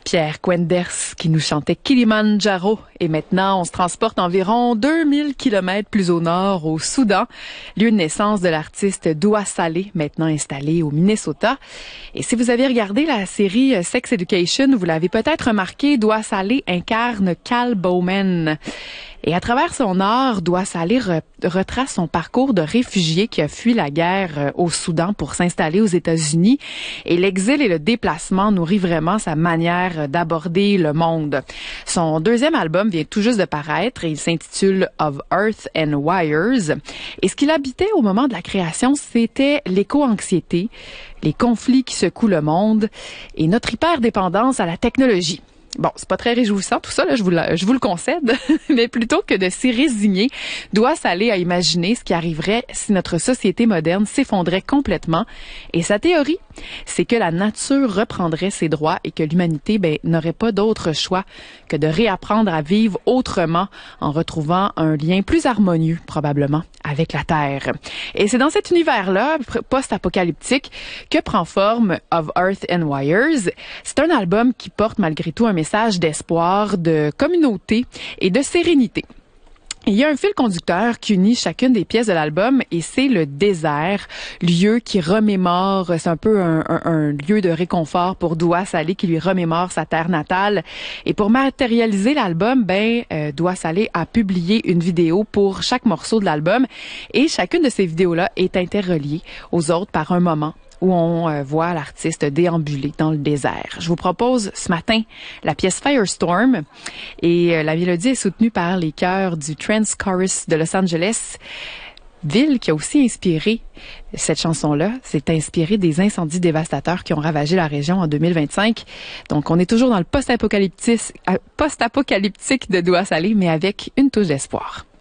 Pierre Quenders qui nous chantait Kilimandjaro. Et maintenant, on se transporte environ 2000 kilomètres plus au nord, au Soudan, lieu de naissance de l'artiste Doua Saleh, maintenant installé au Minnesota. Et si vous avez regardé la série Sex Education, vous l'avez peut-être remarqué, Doua Saleh incarne Cal Bowman. Et à travers son art, Doua Saleh retrace son parcours de réfugié qui a fui la guerre au Soudan pour s'installer aux États-Unis. Et l'exil et le déplacement nourrit vraiment sa manière d'aborder le monde. Son deuxième album vient tout juste de paraître et il s'intitule Of Earth and Wires. Et ce qu'il habitait au moment de la création, c'était l'éco-anxiété, les conflits qui secouent le monde et notre hyperdépendance à la technologie. Bon, c'est pas très réjouissant tout ça, là, je vous le concède, mais plutôt que de s'y résigner, Doua Saleh a imaginé ce qui arriverait si notre société moderne s'effondrait complètement. Et sa théorie, c'est que la nature reprendrait ses droits et que l'humanité n'aurait pas d'autre choix que de réapprendre à vivre autrement en retrouvant un lien plus harmonieux, probablement, avec la Terre. Et c'est dans cet univers-là, post-apocalyptique, que prend forme Of Earth and Wires. C'est un album qui porte malgré tout un message d'espoir, de communauté et de sérénité. Il y a un fil conducteur qui unit chacune des pièces de l'album et c'est le désert, lieu qui remémore, c'est un peu un lieu de réconfort pour Doua Saleh qui lui remémore sa terre natale. Et pour matérialiser l'album, Doua Saleh a publié une vidéo pour chaque morceau de l'album et chacune de ces vidéos-là est interreliée aux autres par un moment où on voit l'artiste déambuler dans le désert. Je vous propose ce matin la pièce Firestorm et la mélodie est soutenue par les chœurs du Trans Chorus de Los Angeles, ville qui a aussi inspiré cette chanson-là. C'est inspiré des incendies dévastateurs qui ont ravagé la région en 2025. Donc, on est toujours dans le post-apocalyptique de Doua Saleh, mais avec une touche d'espoir.